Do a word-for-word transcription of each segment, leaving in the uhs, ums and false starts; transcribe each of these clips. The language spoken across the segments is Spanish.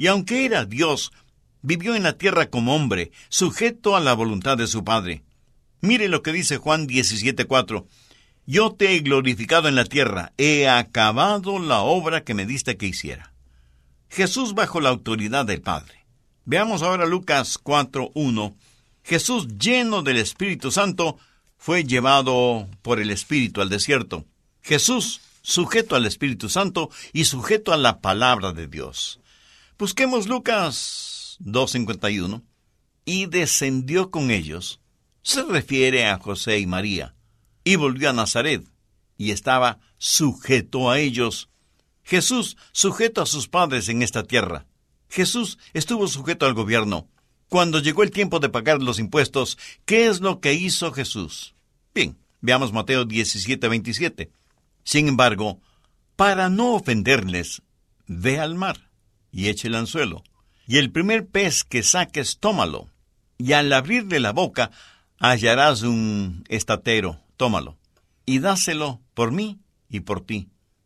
y aunque era Dios, vivió en la tierra como hombre, sujeto a la voluntad de su Padre. Mire lo que dice Juan diecisiete cuatro. Yo te he glorificado en la tierra, he acabado la obra que me diste que hiciera. Jesús bajo la autoridad del Padre. Veamos ahora Lucas cuatro uno. Jesús, lleno del Espíritu Santo, fue llevado por el Espíritu al desierto. Jesús, sujeto al Espíritu Santo y sujeto a la palabra de Dios. Busquemos Lucas dos cincuenta y uno. Y descendió con ellos. Se refiere a José y María. Y volvió a Nazaret, y estaba sujeto a ellos. Jesús, sujeto a sus padres en esta tierra. Jesús estuvo sujeto al gobierno. Cuando llegó el tiempo de pagar los impuestos, ¿qué es lo que hizo Jesús? Bien, veamos Mateo diecisiete veintisiete. Sin embargo, para no ofenderles, ve al mar y eche el anzuelo, y el primer pez que saques, tómalo, y al abrirle la boca, hallarás un estatero. Tómalo, y dáselo por mí y por ti.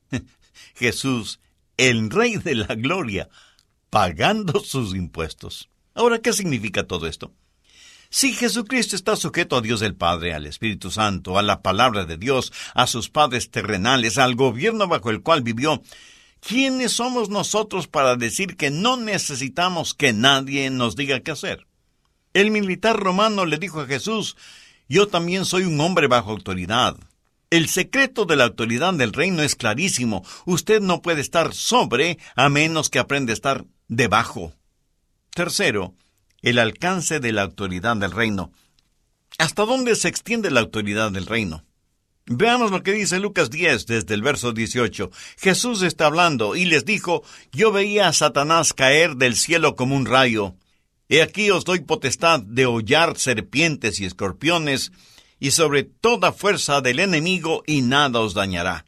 Jesús, el Rey de la Gloria, pagando sus impuestos. Ahora, ¿qué significa todo esto? Si Jesucristo está sujeto a Dios el Padre, al Espíritu Santo, a la palabra de Dios, a sus padres terrenales, al gobierno bajo el cual vivió, ¿quiénes somos nosotros para decir que no necesitamos que nadie nos diga qué hacer? El militar romano le dijo a Jesús: yo también soy un hombre bajo autoridad. El secreto de la autoridad del reino es clarísimo. Usted no puede estar sobre a menos que aprenda a estar debajo. Tercero, el alcance de la autoridad del reino. ¿Hasta dónde se extiende la autoridad del reino? Veamos lo que dice Lucas diez, desde el verso dieciocho. Jesús está hablando y les dijo: yo veía a Satanás caer del cielo como un rayo. He aquí os doy potestad de hollar serpientes y escorpiones, y sobre toda fuerza del enemigo, y nada os dañará.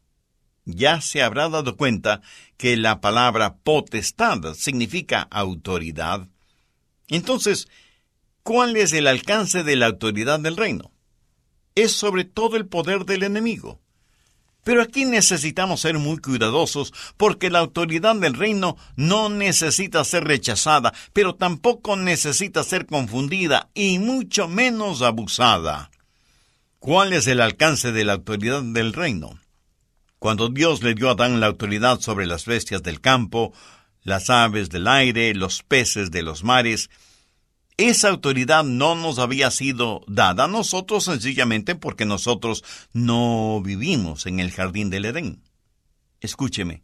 Ya se habrá dado cuenta que la palabra potestad significa autoridad. Entonces, ¿cuál es el alcance de la autoridad del reino? Es sobre todo el poder del enemigo. Pero aquí necesitamos ser muy cuidadosos, porque la autoridad del reino no necesita ser rechazada, pero tampoco necesita ser confundida, y mucho menos abusada. ¿Cuál es el alcance de la autoridad del reino? Cuando Dios le dio a Adán la autoridad sobre las bestias del campo, las aves del aire, los peces de los mares, esa autoridad no nos había sido dada a nosotros sencillamente porque nosotros no vivimos en el jardín del Edén. Escúcheme,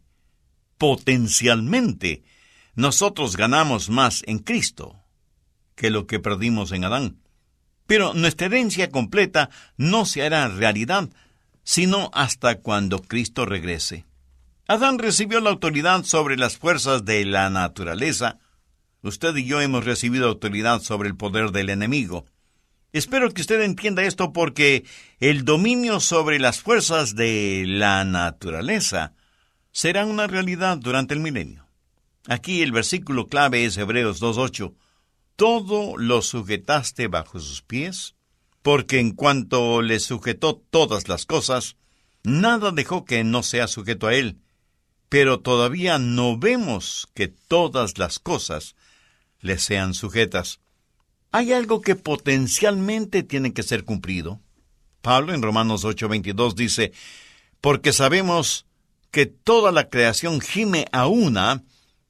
potencialmente nosotros ganamos más en Cristo que lo que perdimos en Adán. Pero nuestra herencia completa no se hará realidad, sino hasta cuando Cristo regrese. Adán recibió la autoridad sobre las fuerzas de la naturaleza. Usted y yo hemos recibido autoridad sobre el poder del enemigo. Espero que usted entienda esto, porque el dominio sobre las fuerzas de la naturaleza será una realidad durante el milenio. Aquí el versículo clave es Hebreos dos ocho. Todo lo sujetaste bajo sus pies, porque en cuanto le sujetó todas las cosas, nada dejó que no sea sujeto a él. Pero todavía no vemos que todas las cosas le sean sujetas. Hay algo que potencialmente tiene que ser cumplido. Pablo en Romanos ocho veintidós dice: porque sabemos que toda la creación gime a una,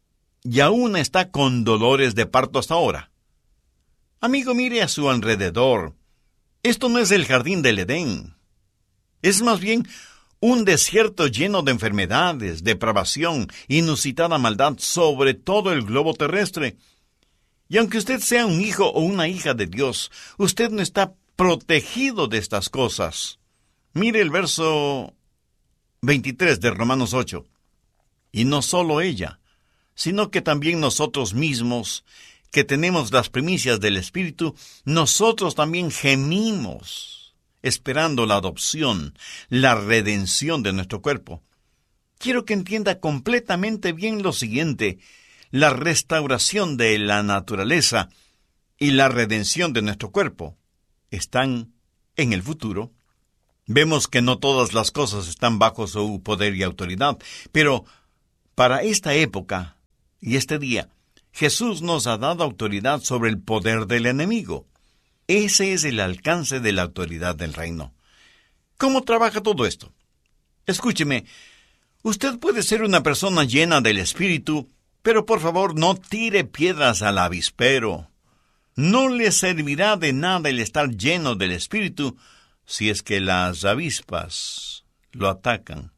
y aún está con dolores de parto hasta ahora. Amigo, mire a su alrededor. Esto no es el jardín del Edén. Es más bien un desierto lleno de enfermedades, depravación, inusitada maldad sobre todo el globo terrestre. Y aunque usted sea un hijo o una hija de Dios, usted no está protegido de estas cosas. Mire el verso veintitrés de Romanos ocho. Y no solo ella, sino que también nosotros mismos, que tenemos las primicias del Espíritu, nosotros también gemimos, esperando la adopción, la redención de nuestro cuerpo. Quiero que entienda completamente bien lo siguiente: la restauración de la naturaleza y la redención de nuestro cuerpo están en el futuro. Vemos que no todas las cosas están bajo su poder y autoridad, pero para esta época Y este día, Jesús nos ha dado autoridad sobre el poder del enemigo. Ese es el alcance de la autoridad del reino. ¿Cómo trabaja todo esto? Escúcheme, usted puede ser una persona llena del Espíritu, pero por favor no tire piedras al avispero. No le servirá de nada el estar lleno del Espíritu si es que las avispas lo atacan.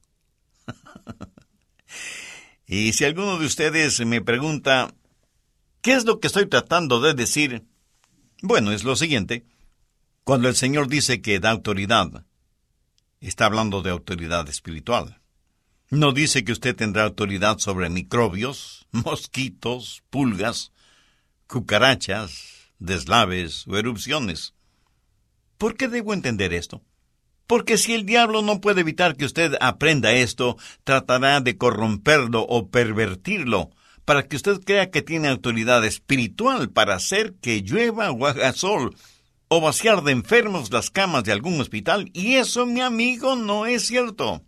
Y si alguno de ustedes me pregunta, ¿qué es lo que estoy tratando de decir? Bueno, es lo siguiente. Cuando el Señor dice que da autoridad, está hablando de autoridad espiritual. No dice que usted tendrá autoridad sobre microbios, mosquitos, pulgas, cucarachas, deslaves o erupciones. ¿Por qué debo entender esto? Porque si el diablo no puede evitar que usted aprenda esto, tratará de corromperlo o pervertirlo, para que usted crea que tiene autoridad espiritual para hacer que llueva o haga sol, o vaciar de enfermos las camas de algún hospital, y eso, mi amigo, no es cierto.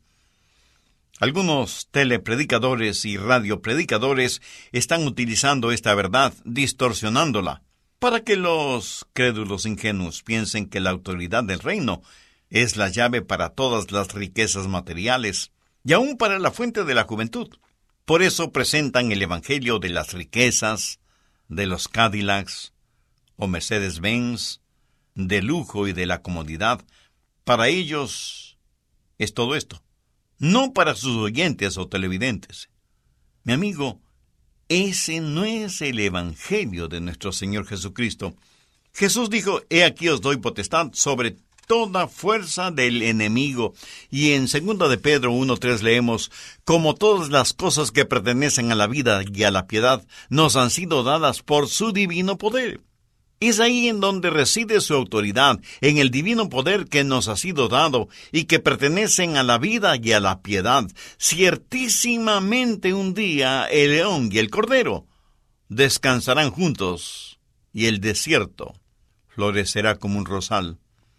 Algunos telepredicadores y radiopredicadores están utilizando esta verdad, distorsionándola, para que los crédulos ingenuos piensen que la autoridad del reino es la llave para todas las riquezas materiales, y aún para la fuente de la juventud. Por eso presentan el evangelio de las riquezas, de los Cadillacs o Mercedes-Benz, de lujo y de la comodidad. Para ellos es todo esto, no para sus oyentes o televidentes. Mi amigo, ese no es el evangelio de nuestro Señor Jesucristo. Jesús dijo, he aquí os doy potestad sobre toda fuerza del enemigo. Y en segunda de Pedro uno tres leemos, como todas las cosas que pertenecen a la vida y a la piedad, nos han sido dadas por su divino poder. Es ahí en donde reside su autoridad, en el divino poder que nos ha sido dado y que pertenecen a la vida y a la piedad. Ciertísimamente un día el león y el cordero descansarán juntos y el desierto florecerá como un rosal.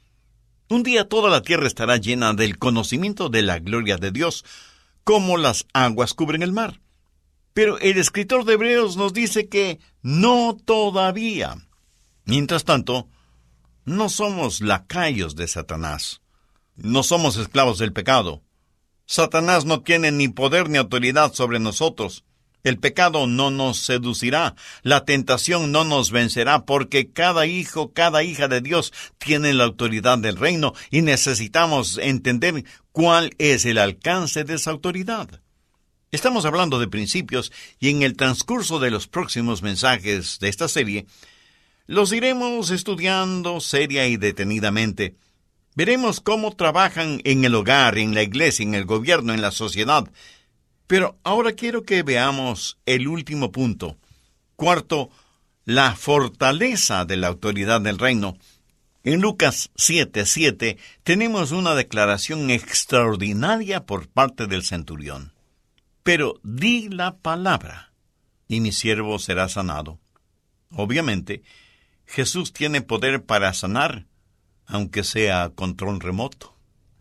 Un día toda la tierra estará llena del conocimiento de la gloria de Dios, como las aguas cubren el mar. Pero el escritor de Hebreos nos dice que no todavía. Mientras tanto, no somos lacayos de Satanás. No somos esclavos del pecado. Satanás no tiene ni poder ni autoridad sobre nosotros. El pecado no nos seducirá. La tentación no nos vencerá, porque cada hijo, cada hija de Dios tiene la autoridad del reino y necesitamos entender cuál es el alcance de esa autoridad. Estamos hablando de principios y en el transcurso de los próximos mensajes de esta serie, los iremos estudiando seria y detenidamente. Veremos cómo trabajan en el hogar, en la iglesia, en el gobierno, en la sociedad. Pero ahora quiero que veamos el último punto. Cuarto, la fortaleza de la autoridad del reino. En Lucas siete siete tenemos una declaración extraordinaria por parte del centurión. Pero di la palabra, y mi siervo será sanado. Obviamente, Jesús tiene poder para sanar, aunque sea a control remoto.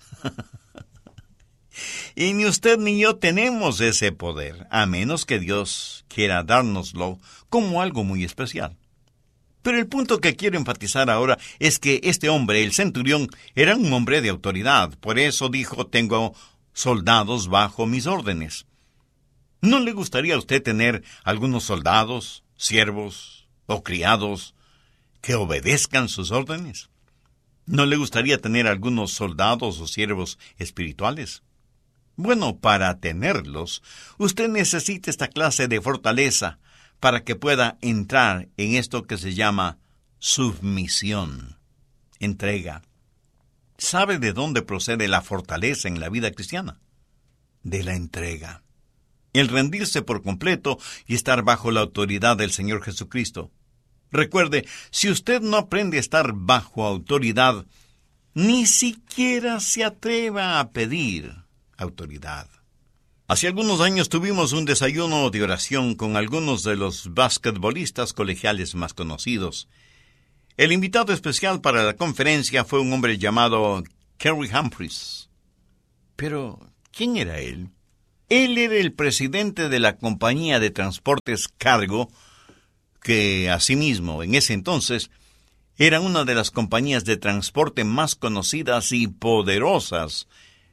Y ni usted ni yo tenemos ese poder, a menos que Dios quiera dárnoslo como algo muy especial. Pero el punto que quiero enfatizar ahora es que este hombre, el centurión, era un hombre de autoridad. Por eso dijo, tengo soldados bajo mis órdenes. ¿No le gustaría a usted tener algunos soldados, siervos o criados que obedezcan sus órdenes? ¿No le gustaría tener algunos soldados o siervos espirituales? Bueno, para tenerlos, usted necesita esta clase de fortaleza para que pueda entrar en esto que se llama submisión, entrega. ¿Sabe de dónde procede la fortaleza en la vida cristiana? De la entrega. El rendirse por completo y estar bajo la autoridad del Señor Jesucristo. Recuerde, si usted no aprende a estar bajo autoridad, ni siquiera se atreva a pedir autoridad. Hace algunos años tuvimos un desayuno de oración con algunos de los basquetbolistas colegiales más conocidos. El invitado especial para la conferencia fue un hombre llamado Kerry Humphreys. Pero, ¿quién era él? Él era el presidente de la compañía de transportes Cargo, que asimismo, en ese entonces, era una de las compañías de transporte más conocidas y poderosas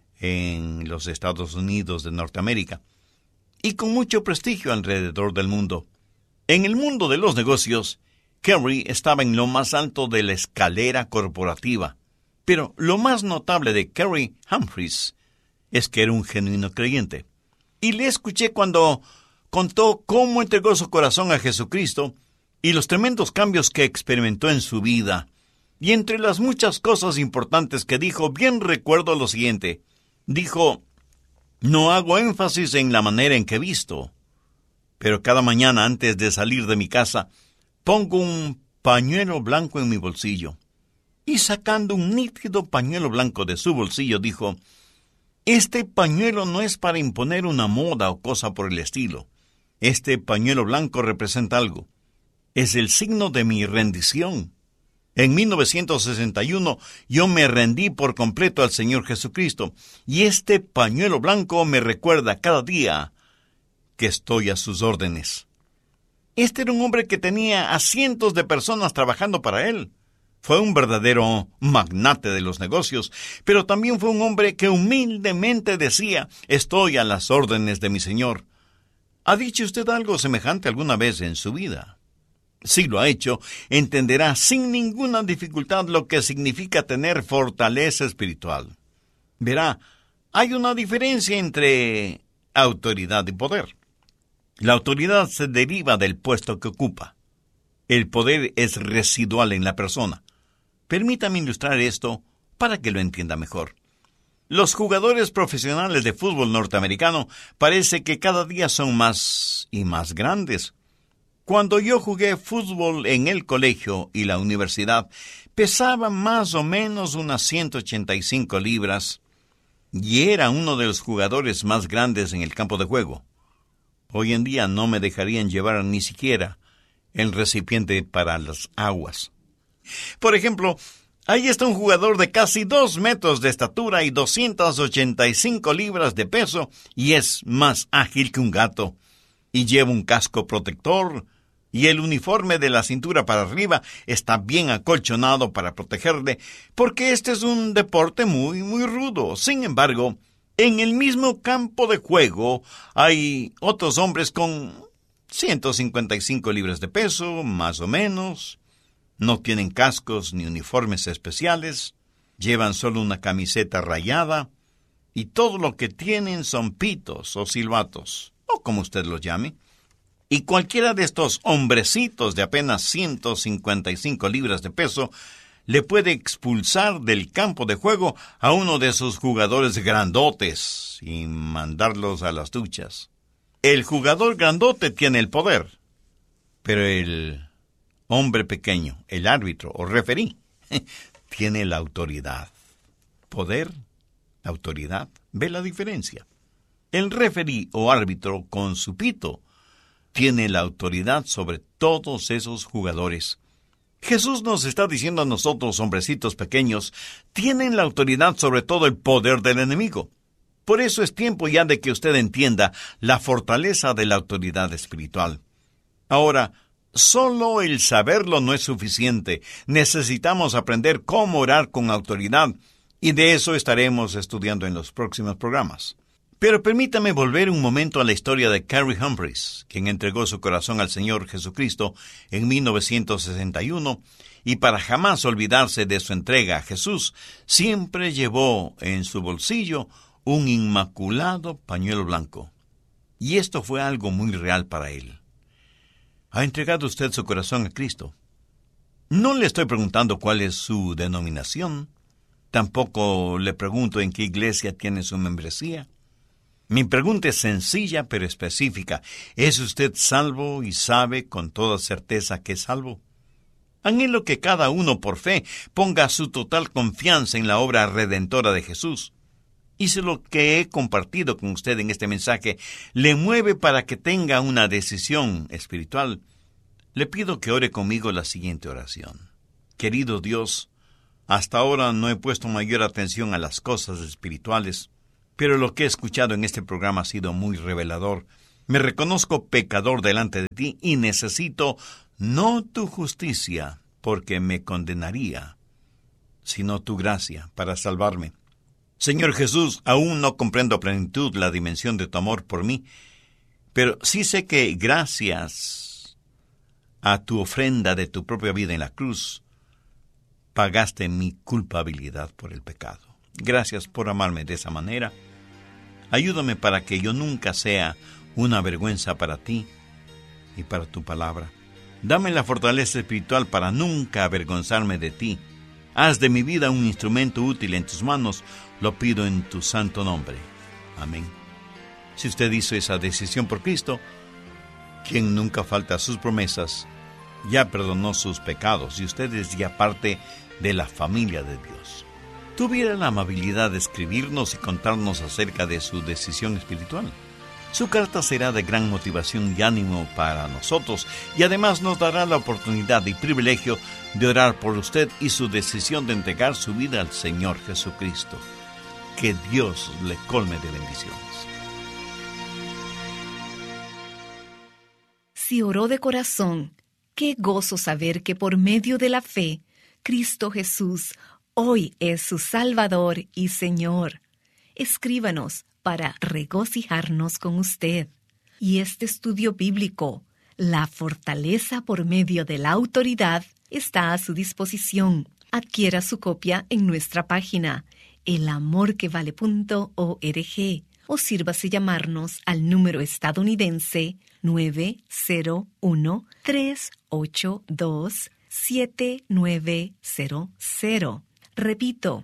en los Estados Unidos de Norteamérica, y con mucho prestigio alrededor del mundo. En el mundo de los negocios, Carey estaba en lo más alto de la escalera corporativa, pero lo más notable de Carey Humphreys es que era un genuino creyente. Y le escuché cuando contó cómo entregó su corazón a Jesucristo y los tremendos cambios que experimentó en su vida. Y entre las muchas cosas importantes que dijo, bien recuerdo lo siguiente. Dijo, no hago énfasis en la manera en que he visto, pero cada mañana antes de salir de mi casa, pongo un pañuelo blanco en mi bolsillo. Y sacando un nítido pañuelo blanco de su bolsillo, dijo, este pañuelo no es para imponer una moda o cosa por el estilo. Este pañuelo blanco representa algo. Es el signo de mi rendición. En mil novecientos sesenta y uno yo me rendí por completo al Señor Jesucristo, y este pañuelo blanco me recuerda cada día que estoy a sus órdenes. Este era un hombre que tenía a cientos de personas trabajando para él. Fue un verdadero magnate de los negocios, pero también fue un hombre que humildemente decía, estoy a las órdenes de mi Señor. ¿Ha dicho usted algo semejante alguna vez en su vida? Si lo ha hecho, entenderá sin ninguna dificultad lo que significa tener fortaleza espiritual. Verá, hay una diferencia entre autoridad y poder. La autoridad se deriva del puesto que ocupa. El poder es residual en la persona. Permítame ilustrar esto para que lo entienda mejor. Los jugadores profesionales de fútbol norteamericano parece que cada día son más y más grandes. Cuando yo jugué fútbol en el colegio y la universidad, pesaba más o menos unas ciento ochenta y cinco libras y era uno de los jugadores más grandes en el campo de juego. Hoy en día no me dejarían llevar ni siquiera el recipiente para las aguas. Por ejemplo, ahí está un jugador de casi dos metros de estatura y doscientas ochenta y cinco libras de peso y es más ágil que un gato. Y lleva un casco protector y el uniforme de la cintura para arriba está bien acolchonado para protegerle porque este es un deporte muy, muy rudo. Sin embargo, en el mismo campo de juego hay otros hombres con ciento cincuenta y cinco libras de peso, más o menos. No tienen cascos ni uniformes especiales, llevan solo una camiseta rayada, y todo lo que tienen son pitos o silbatos, o como usted los llame. Y cualquiera de estos hombrecitos de apenas ciento cincuenta y cinco libras de peso le puede expulsar del campo de juego a uno de esos jugadores grandotes y mandarlos a las duchas. El jugador grandote tiene el poder, pero el hombre pequeño, el árbitro o referí, tiene la autoridad. Poder, autoridad, ¿ve la diferencia? El referí o árbitro con su pito tiene la autoridad sobre todos esos jugadores. Jesús nos está diciendo a nosotros, hombrecitos pequeños, tienen la autoridad sobre todo el poder del enemigo. Por eso es tiempo ya de que usted entienda la fortaleza de la autoridad espiritual. Ahora, solo el saberlo no es suficiente. Necesitamos aprender cómo orar con autoridad, y de eso estaremos estudiando en los próximos programas. Pero permítame volver un momento a la historia de Carey Humphreys, quien entregó su corazón al Señor Jesucristo en mil novecientos sesenta y uno, y para jamás olvidarse de su entrega a Jesús, siempre llevó en su bolsillo un inmaculado pañuelo blanco. Y esto fue algo muy real para él. ¿Ha entregado usted su corazón a Cristo? No le estoy preguntando cuál es su denominación. Tampoco le pregunto en qué iglesia tiene su membresía. Mi pregunta es sencilla pero específica. ¿Es usted salvo y sabe con toda certeza que es salvo? Anhelo que cada uno por fe ponga su total confianza en la obra redentora de Jesús. Y si lo que he compartido con usted en este mensaje le mueve para que tenga una decisión espiritual, le pido que ore conmigo la siguiente oración. Querido Dios, hasta ahora no he puesto mayor atención a las cosas espirituales, pero lo que he escuchado en este programa ha sido muy revelador. Me reconozco pecador delante de ti y necesito no tu justicia, porque me condenaría, sino tu gracia para salvarme. Señor Jesús, aún no comprendo a plenitud la dimensión de tu amor por mí, pero sí sé que gracias a tu ofrenda de tu propia vida en la cruz, pagaste mi culpabilidad por el pecado. Gracias por amarme de esa manera. Ayúdame para que yo nunca sea una vergüenza para ti y para tu palabra. Dame la fortaleza espiritual para nunca avergonzarme de ti. Haz de mi vida un instrumento útil en tus manos. Lo pido en tu santo nombre. Amén. Si usted hizo esa decisión por Cristo, quien nunca falta a sus promesas, ya perdonó sus pecados y usted es ya parte de la familia de Dios. Tuviera la amabilidad de escribirnos y contarnos acerca de su decisión espiritual. Su carta será de gran motivación y ánimo para nosotros y además nos dará la oportunidad y privilegio de orar por usted y su decisión de entregar su vida al Señor Jesucristo. Que Dios le colme de bendiciones. Si oró de corazón, qué gozo saber que por medio de la fe, Cristo Jesús hoy es su Salvador y Señor. Escríbanos para regocijarnos con usted. Y este estudio bíblico, La fortaleza por medio de la autoridad, está a su disposición. Adquiera su copia en nuestra página el amor que vale punto org o sírvase llamarnos al número estadounidense nueve cero uno, tres ocho dos, siete nueve cero cero. Repito,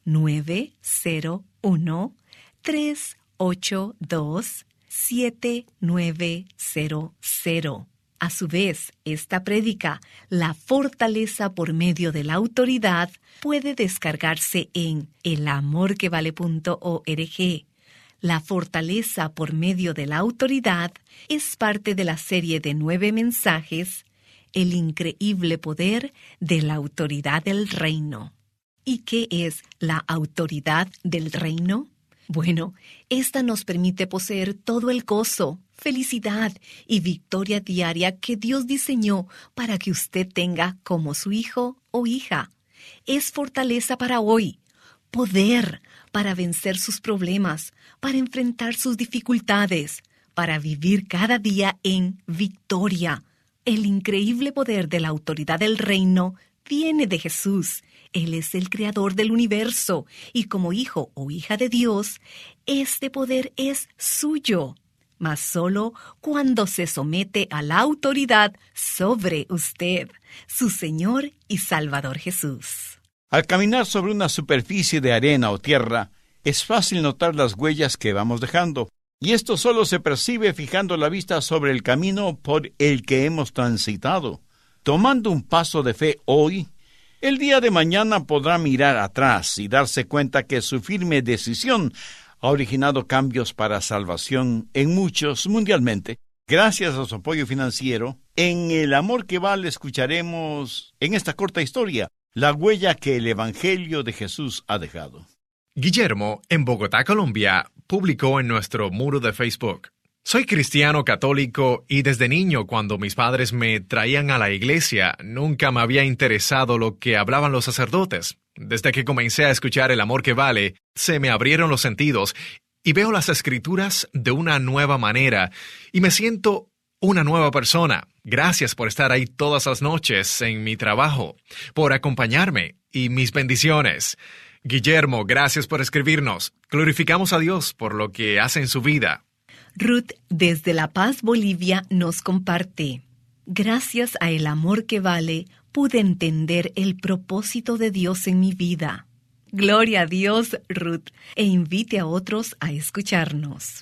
nueve cero uno, tres ocho dos, siete nueve cero cero. A su vez, esta prédica, La fortaleza por medio de la autoridad, puede descargarse en el amor que vale punto org. La fortaleza por medio de la autoridad es parte de la serie de nueve mensajes, El increíble poder de la autoridad del reino. ¿Y qué es la autoridad del reino? Bueno, esta nos permite poseer todo el gozo, felicidad y victoria diaria que Dios diseñó para que usted tenga como su hijo o hija. Es fortaleza para hoy, poder para vencer sus problemas, para enfrentar sus dificultades, para vivir cada día en victoria. El increíble poder de la autoridad del reino viene de Jesús. Él es el creador del universo y como hijo o hija de Dios, este poder es suyo, mas solo cuando se somete a la autoridad sobre usted, su Señor y Salvador Jesús. Al caminar sobre una superficie de arena o tierra, es fácil notar las huellas que vamos dejando, y esto solo se percibe fijando la vista sobre el camino por el que hemos transitado. Tomando un paso de fe hoy, el día de mañana podrá mirar atrás y darse cuenta que su firme decisión ha originado cambios para salvación en muchos mundialmente. Gracias a su apoyo financiero, en El Amor que Vale escucharemos en esta corta historia la huella que el Evangelio de Jesús ha dejado. Guillermo, en Bogotá, Colombia, publicó en nuestro muro de Facebook: Soy cristiano católico y desde niño, cuando mis padres me traían a la iglesia, nunca me había interesado lo que hablaban los sacerdotes. Desde que comencé a escuchar El Amor que Vale, se me abrieron los sentidos y veo las Escrituras de una nueva manera y me siento una nueva persona. Gracias por estar ahí todas las noches en mi trabajo, por acompañarme y mis bendiciones. Guillermo, gracias por escribirnos. Glorificamos a Dios por lo que hace en su vida. Ruth, desde La Paz, Bolivia, nos comparte: gracias a El Amor que Vale, pude entender el propósito de Dios en mi vida. Gloria a Dios, Ruth, e invite a otros a escucharnos.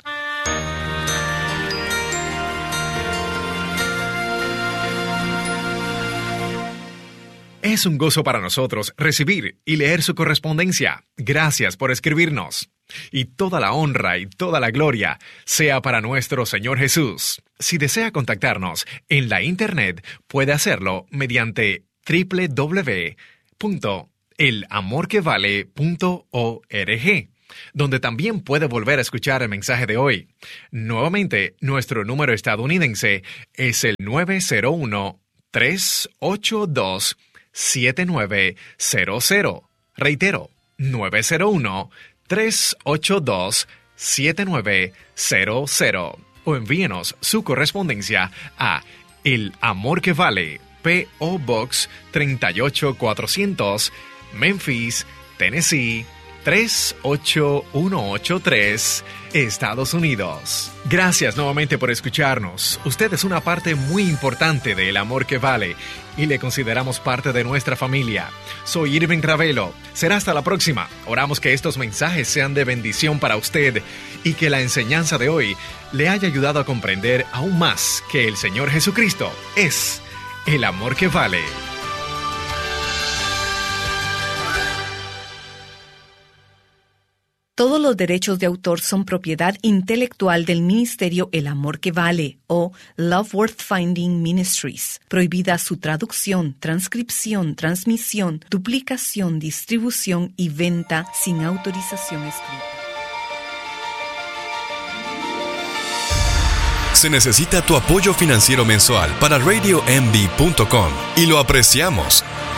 Es un gozo para nosotros recibir y leer su correspondencia. Gracias por escribirnos. Y toda la honra y toda la gloria sea para nuestro Señor Jesús. Si desea contactarnos en la internet, puede hacerlo mediante doble u doble u doble u punto el amor que vale punto org. donde también puede volver a escuchar el mensaje de hoy. Nuevamente, nuestro número estadounidense es el nueve cero uno, tres ocho dos, siete nueve cero cero. Reitero, nueve cero uno, tres ocho dos, siete nueve cero cero. O envíenos su correspondencia a El Amor que Vale, P O Box treinta y ocho cuatrocientos, Memphis, Tennessee tres ocho uno ocho tres, Estados Unidos. Gracias nuevamente por escucharnos. Usted es una parte muy importante de El Amor que Vale y le consideramos parte de nuestra familia. Soy Irving Ravelo. Será hasta la próxima. Oramos que estos mensajes sean de bendición para usted y que la enseñanza de hoy le haya ayudado a comprender aún más que el Señor Jesucristo es el amor que vale. Todos los derechos de autor son propiedad intelectual del Ministerio El Amor que Vale o Love Worth Finding Ministries. Prohibida su traducción, transcripción, transmisión, duplicación, distribución y venta sin autorización escrita. Se necesita tu apoyo financiero mensual para radio m b punto com y lo apreciamos.